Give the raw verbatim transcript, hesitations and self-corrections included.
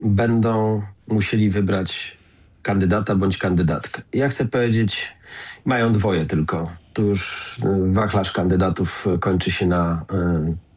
będą musieli wybrać kandydata bądź kandydatkę. Ja chcę powiedzieć, mają dwoje tylko. Tu już y, wachlarz kandydatów kończy się na